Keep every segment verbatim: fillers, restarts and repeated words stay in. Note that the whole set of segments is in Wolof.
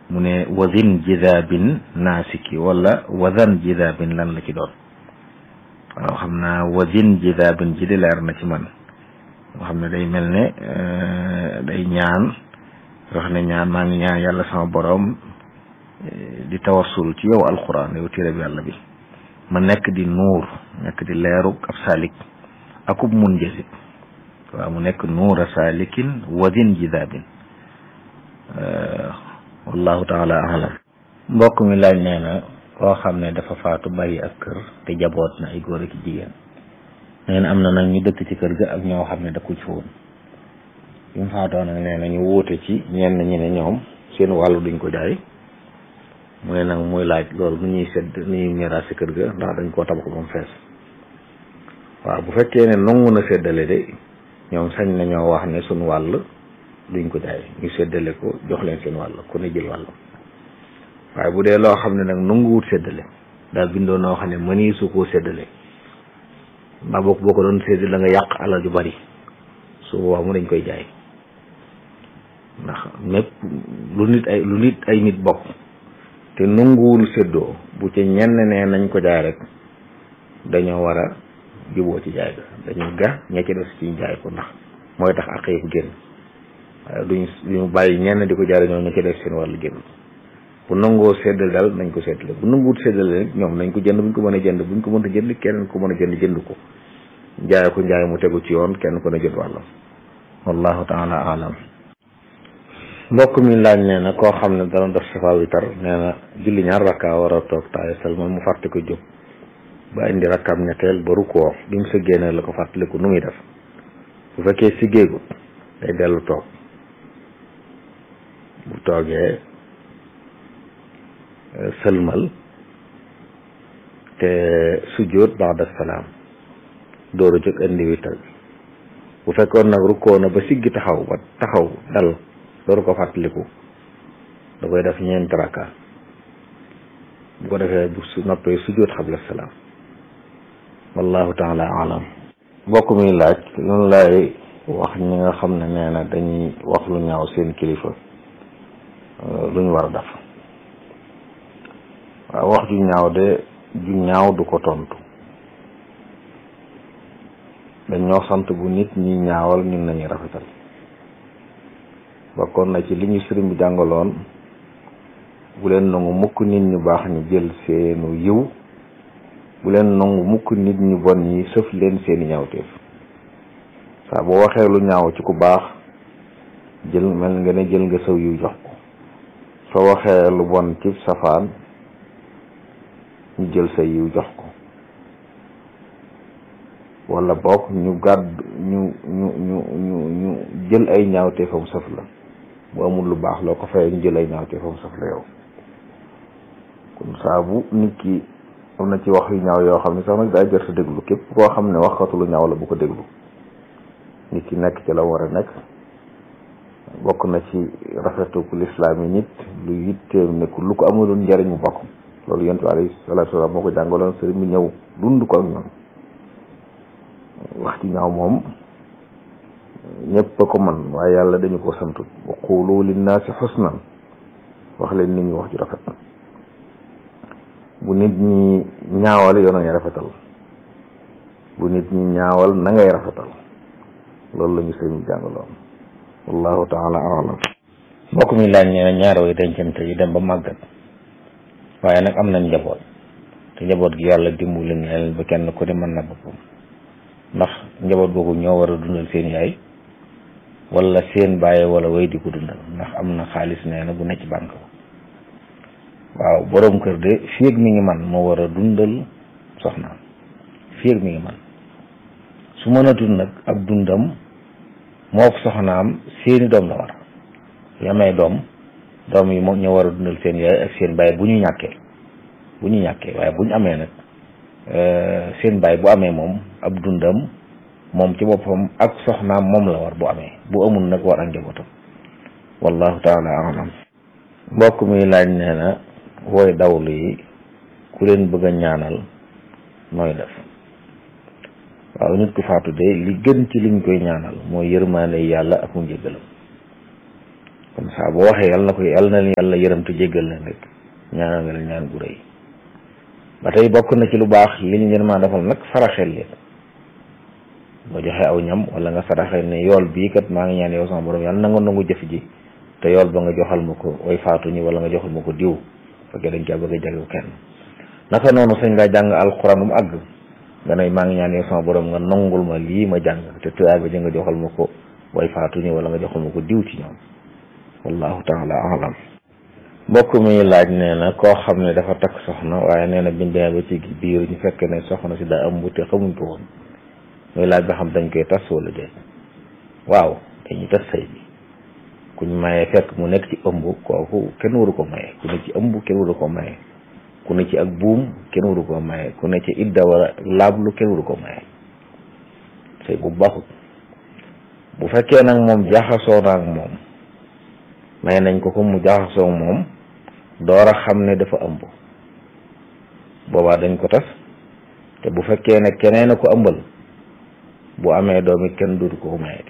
mu ne wazin jidaabin naasiki wala wazan jidaabin lan la ci doon waaw xam naa wazin jidaabin ji di leer na ci man moo xam ne day mel ne day ñaan wax ne ñaan maa ngi ñaan yàlla sama borom di tawassul ci yow alquran yow téere bi yàlla bi ma nekk di nuur nekk di leerug ab saalik akub mun jësit waaw mu nekk nuura saalikin wadin jidaabin wallahu taala alam mbokk mi laaj nee na koo xam ne dafa faatu bàyyi ak kër te jaboot na ay góor ak jigéen nee na am na nag ñu dëkk ci kër ga ak ñoo xam ne dëkku ci woon bi mu faatoo nag nee na ñu wuute ci ñenn ñi ne ñoom seen wàllu duñ ko jaay mu ne nag muy laaj loolu nu ñuy sedd nu ñuy miraas ci kër ga ndax dañ koo tabax ba mu fees waaw bu fekkee ne nangu na séddale de ñoom sañ nañoo wax ne suñ wàll duñ ko jaay ñu séddale ko jox leen seen wàll ku ne jël wàll waaye bu dee loo xam ne nag nanguwut séddale daa bindoo noo xam ne mënii su koo séddale mbaa boo boo ko doon séddale da nga yàq alal ju bari su boobaa mu dañ koy jaay ndax mépp lu nit ay lu nit ay nit bokk te nanguwul séddoo bu ci ñenn ne nañ ko jaay rek dañoo war a juboo ci jaay ga dañuy ga ña ci des ci jaay ko ndax mooy tax ak yëpp génn waaye duñ duñu bàyyi ñenn di ko jaay ñoom ña ci des seen wàllu génn bu nangoo séddale daal nañ ko séddale bu nanguwut séddale rek ñoom nañ ko jënd buñ ko mën a jënd buñ ko mën a jënd kenn ko mën a jënd jënd ko jaay ko njaay mu tegu ci yoon kenn ko ne jënd wàllam wallahu taala alam mbokk mi laaj nee na koo xam ne dana def safa witar nee na julli ñaar rakka war a toog taaya salmal mu fàtte ko jóg ba indi rakkaam ñetteel ba rukkoo bi mu sëggee ne la ko fàttaliku nu muy def bu fekkee siggeegu day dellu toog bu toogee sëlmal te sujjóot ba'da salaam dooru jóg indi witar bi bu fekkoon nag rukkoo na ba siggi taxaw ba taxaw dal dooru ko fàttaliku da koy def ñeenti rakka bu ko defee bu su noppee sujjóot xabla salaam wallahu taala alam mbokk mi laaj loolu laay wax ñi nga xam ne nee na dañuy wax lu ñaaw seen kilifa lu ñu war a def waaw wax ju ñaaw de ju ñaaw du ko tontu dañ ñoo sant bu nit ñi ñaawal ñun nañu rafetal bokkoon na ci li ñu sëriñ bi jàngaloon bu leen nangu mukk nit ñu baax ñu jël seenu yiw bu leen nangu mukk nit ñu bon ñi sëf leen seeni ñaawteef saa boo waxee lu ñaaw ci ku baax jël mel nga ne jël nga saw yiw jox ko soo waxee lu bon ci safaan ñu jël sa yiw jox ko wala boog ñu gàdd ñu ñu ñu ñu ñu jël ay ñaawteefam sëf la bu amul lu baax loo ko fayee ñu jël ay ñaawteefam sëf la yow kon saa bu nit ki am na ci wax yu ñaaw yoo xam ne sax nag daa jër sa déglu képp koo xam ne waxatu lu ñaaw la bu ko déglu nit ki nekk ci la war a nekk bokk na ci rafetu ku lislaam yi nit lu yitteem ne ku lu ko amaloon njariñ mu bokk loolu yonent bi alayhi salaatu wa salaam moo ko jàngaloon sëriñ bi ñëw dund ko ak ñoom wax ci ñaaw moom ñëpp a ko man waaye yàlla dañu ko santut wa qulu linnaasi xusnan wax leen nit ñi wax ju rafet bu nit ñi ñaawal yow na ngay rafetal bu nit ñi ñaawal na ngay rafetal loolu la ñu sëriñ bi jàngaloon wallahu taala alam mbokk mi laaj nee na ñaar way dencante yi dem ba màggat waaye nag am nañ njaboot te njaboot gi yàlla dimbali na leen ba kenn ku ne mën na boppam ndax njaboot googu ñoo war a dundal seen yaay wala seen bàyyi wala way di ko dundal ndax am na xaalis nee na bu nekk ci banque waaw borom kër de fii ak mi ngi man moo war a dundal soxnaam fii ak mi ngi man su mënatul nag ak dundam moo ko soxnaam seeni doom la war yu amee doom doom yi moom ñoo war a dundal seen yaay ak seen baay bu ñu ñàkkee bu ñu ñàkkee waaye bu ñu amee nag seen baay bu amee moom ab dundam moom ci boppam ak soxnaam moom la war bu amee bu amul nag war ak njabootam wallahu taala alam mbokk mi laaj nee na wooy dawlu yi ku leen bëgg a ñaanal nooy def waaw nit ku faatu de li gën ci liñ koy ñaanal mooy yërmaande yàlla ak mu njëggalam comme ça boo waxee yàlla na ko yàlla na leen yàlla yërëm te jéggal leen rek ñaanal nga leen ñaan gu rëy. ba tey bokk na ci lu baax li ñu leen maa defal nag saraxel leen boo joxee aw ñam wala nga saraxel ne yool bii kat maa ngi ñaan yow sama borom yàlla na nga nangu jëf ji te yool ba nga joxal ma ko way faatu ñi wala nga joxal ma ko diw fekkee dañ caa bëgg a jagleel kenn. naka noonu sañ ngaa jàng alxuraan mu àgg nga ne maa ngi ñaan yow sama borom nga nangul ma lii ma jàng te tuyaay ba ji nga joxal ma ko way faatu ñi wala nga joxal ma ko diw ci ñoom wallahu taala alam. mbokk mi laaj nee na koo xam ne dafa takk soxna waaye nee na biñ demee ba ci biir ñu fekk ne soxna si daa ëmb te xamuñ ko woon muy laaj ba xam dañ koy tas wala déet. waaw dañuy tas sëy bi kuñ mayee fekk mu nekk ci ëmb kooku kenn waru ko maye ku ne ci ëmb kenn waru ko maye ku ne ci ak buum kenn waru ko maye ku ne ci idda wala laablu kenn waru ko maye sëy bu baaxut. bu fekkee nag moom jaxasoo na ak moom may nañ ko ko mu jaxasoo moom door a xam ne dafa ëmb boobaa dañ ko tas. te bu fekkee ne keneen a ko ëmbal bu amee doom it kenn dootu ko mayeti.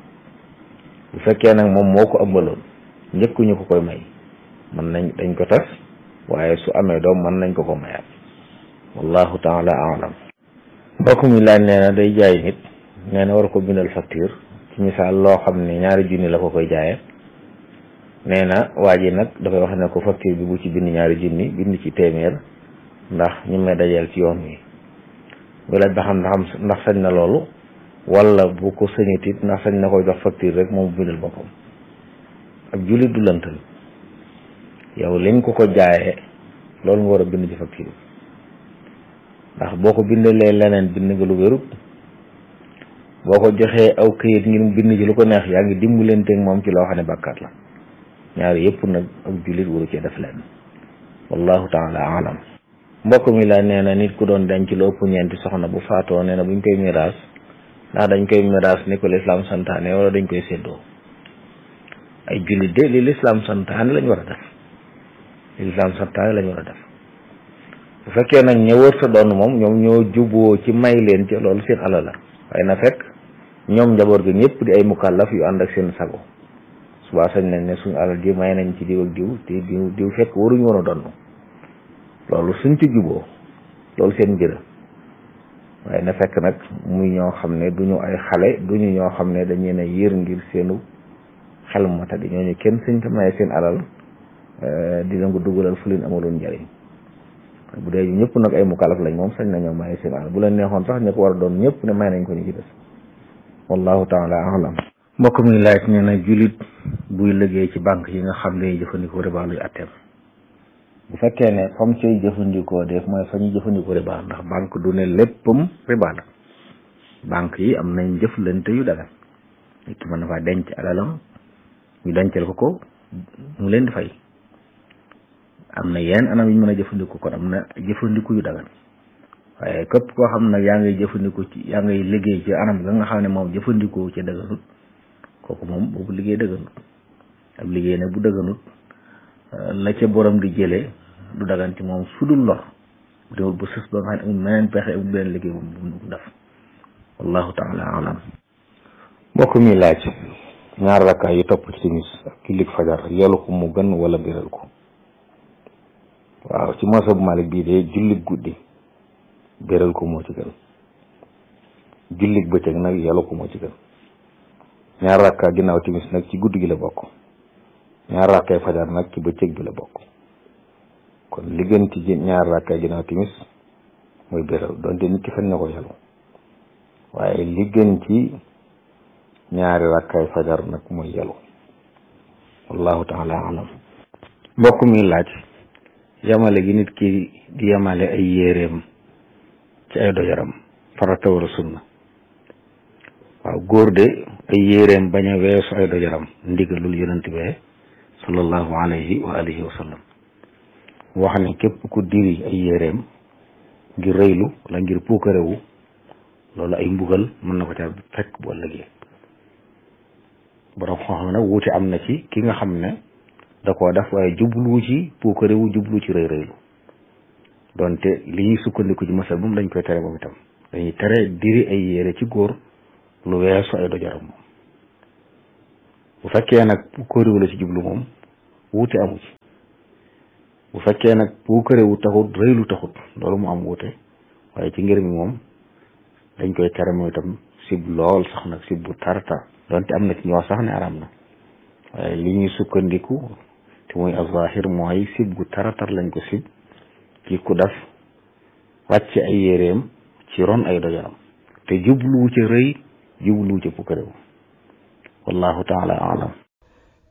bu fekkee nag moom moo ko ëmbaloon njëkkuñu ko koy may mën nañ dañ ko tas waaye su amee doom mën nañ ko ko mayaat wallahu taala alam. mbokk mi laaj nee na day jaay nit nee na war ko bindal facture ci misaal loo xam ne ñaari junni la ko koy jaayee nee na waa ji nag dafay wax ne ko facture bi bu ci bind ñaari junni bind ci téeméer ndax ñu may dajeel ci yoon wi mu laaj ba xam ndax ndax sañ na loolu wala bu ko sañut it ndax sañ na koy jox facture rek moom bindal boppam. ak jullit du lëntal yow liñ ko ko jaayee loolu nga war a bind ci facture ndax boo ko bindalee leneen bind nga lu wérut boo ko joxee aw këyit ngir mu bind ci lu ko neex yaa ngi dimbalanteeg moom ci loo xam ne bàkkaat la ñaari yëpp nag ak jullit waru cee def leen wallahu taala alam. mbokk mi la nee na nit ku doon denc lu ëpp ñeenti soxna bu faatoo nee na buñ koy miraas ndax dañ koy miraas ni ko lislaam santaane wala dañ koy séddoo. ay jullit de li lislaam santaane lañ war a def li lislaam santaane lañ war a def bu fekkee nag ña wër sa doon moom ñoom ñoo juboo ci may leen ci loolu seen alal la waaye na fekk ñoom njaboot gi ñëpp di ay mukallaf yu ànd ak seen sago subaa sañ nañ ne suñu alal ji may nañ ci diw ak diw te diw diw fekk waruñu woon a donn loolu suñ ci juboo loolu seen mbir waaye na fekk nag muy ñoo xam ne duñu ay xale duñu ñoo xam ne dañu ne yër ngir seenu xel mata di ñooñu kenn suñ ko maye seen alal dina ko dugalal fu leen amaloon njëriñ bu dee ñëpp nag ay mukallaf lañ moom sañ nañoo maye seen alal bu leen neexoon sax ñu ko war a doon ñëpp ne may nañ ko ñu ci des wallahu taala alam. mbokk mi laaj nee na jullit buy liggéey ci banque yi nga xam ne jëfandikoo riba luy atteem. bu fekkee ne fam cay jëfandikoo def mooy fa ñuy jëfandikoo riba ndax banque du ne léppam riba la banque yi am nañ jëflante yu dagan nit ki mën na faa denc alalam ñu dencal ko ko mu leen di fay am na yenn anam yi ñu mën a jëfandikoo kon am na jëfandiku yu dagan waaye képp koo xam nag yaa ngay jëfandikoo ci yaa ngay liggéey ci anam ga nga xam ne moom jëfandikoo ci dëgganut kooku moom boobu liggéey dëgganut ab liggéey nag bu dëgganut la ca borom di jëlee du dagan ci moom sudul lor bu déwul bu sës ba nga xam ne amul meneen pexe amul beneen liggéey bu mu def wallahu taala alam. mbokk mi laaj ñaar rakkaa yi topp ci timis ak jullik fajar yelu ko mu gën wala biral ko. waaw ci mazhab Malik bii de jullik guddi biral ko moo ci gën jullik bëccëg nag yelu ko moo ci gën ñaar rakkaa ginnaaw timis nag ci guddi gi la bokk ñaar rakkay fajar nag ci bëccëg bi la bokk kon li gën ci ñaar rakkay ginnaaw timis mooy biral donte nit ki fen na ko yelu waaye li gën ci ñaari rakkay fajar nag mooy yelu wallahu taala alam. mbokk mi laaj yamale gi nit ki di yamale ay yéreem ci ay dojaram farata wala sunna. waaw góor de ay yéreem bañ a weesu ay dojaram ndigalul yonent bi sallallahu alayhi wa alihi wa sallam wax ne képp ku diri ay yéreem ngir rëylu wala ngir puukarewu loolu ay mbugal mën na ko ca fekk bu ëllëgee. borom xam ne wuute am na ci ki nga xam ne da koo def waaye jublu ci puukarewu jublu ci rëy rëylu donte li ñuy sukkandiku ci masal moom dañ koy tere moom itam dañuy tere diri ay yére ci góor lu weesu ay dojaram moom bu fekkee nag puukarewu la ci jublu moom wuute amu ci bu fekkee nag puukarewu taxut rëylu taxut loolu mu am wuute waaye ci ngir mi moom dañ koy tere mooy itam sib lool sax nag sib bu tartar donte am na ci ñoo sax ne araam na waaye li ñuy sukkandiku te muy azahir mooy sib gu taratar lañ ko sib ci ku def wàcc ay yéreem ci ron ay dojaram te jubluwu ca rëy jubluwu ca puukarewu wallahu taala alam